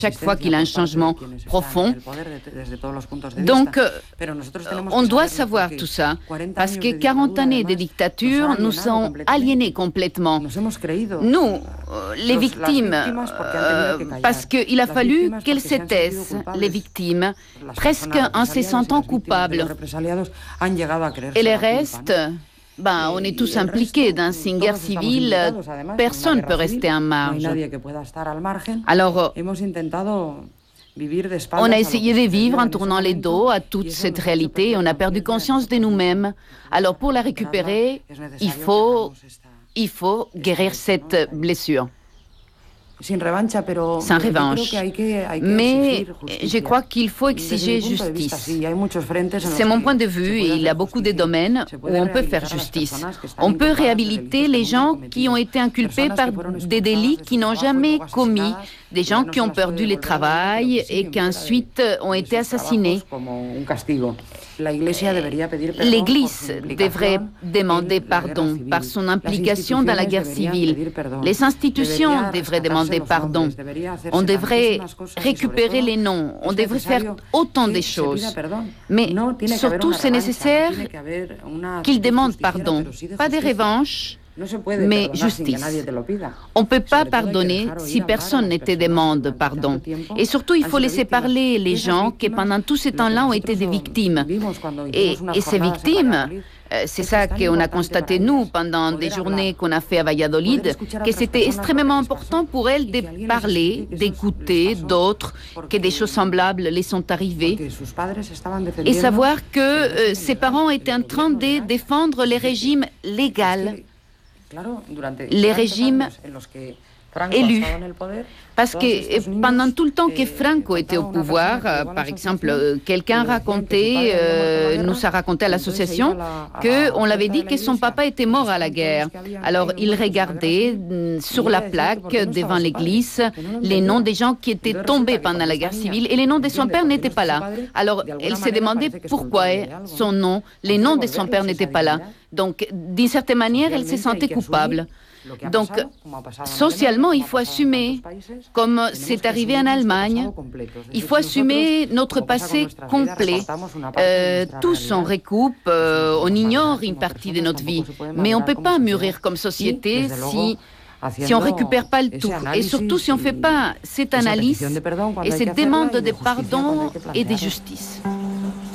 chaque fois qu'il y a un changement profond. Donc, on doit savoir tout ça, parce que 40 années de dictature nous ont aliénés complètement. Nous, les victimes, parce qu'il a fallu qu'elles se taisent, les victimes, presque en se sentant coupables. Et le reste... on est tous impliqués dans une guerre civile, personne ne peut rester en marge. Alors, on a essayé de vivre en tournant les dos à toute cette réalité, on a perdu conscience de nous-mêmes. Alors, pour la récupérer, il faut guérir cette blessure. Sans revanche. Mais je crois qu'il faut exiger justice. C'est mon point de vue et il y a beaucoup de domaines où on peut faire justice. On peut réhabiliter les gens qui ont été inculpés par des délits qu'ils n'ont jamais commis, des gens qui ont perdu le travail et qui ensuite ont été assassinés. L'Église devrait demander pardon par son implication dans la guerre civile. Les institutions devraient demander pardon. On devrait récupérer les noms. On devrait faire autant de choses. Mais surtout, c'est nécessaire qu'ils demandent pardon. Pas de revanche, mais justice. On ne peut pas pardonner si personne ne te demande pardon. Et surtout, il faut laisser parler les gens qui, pendant tout ce temps-là, ont été des victimes. Et ces victimes, c'est ça qu'on a constaté, nous, pendant des journées qu'on a fait à Valladolid, que c'était extrêmement important pour elles de parler, d'écouter d'autres, que des choses semblables les sont arrivées, et savoir que ses parents étaient en train de défendre les régimes légaux, les régimes élus. Parce que pendant tout le temps que Franco était au pouvoir, par exemple, quelqu'un nous a raconté à l'association qu'on l'avait dit que son papa était mort à la guerre. Alors il regardait sur la plaque devant l'église les noms des gens qui étaient tombés pendant la guerre civile et les noms de son père n'étaient pas là. Alors elle s'est demandé pourquoi les noms de son père n'étaient pas là. Donc d'une certaine manière, elle se sentait coupable. Donc, socialement, il faut assumer, comme c'est arrivé en Allemagne, il faut assumer notre passé complet. Tous on recoupe, on ignore une partie de notre vie, mais on ne peut pas mûrir comme société si on ne récupère pas le tout. Et surtout si on ne fait pas cette analyse et cette demande de pardon et de justice.